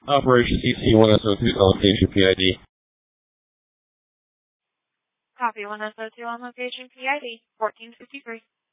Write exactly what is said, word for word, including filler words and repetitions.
Operation C C one S O two on location P I D. Copy one S O two on location P I D, fourteen fifty-three.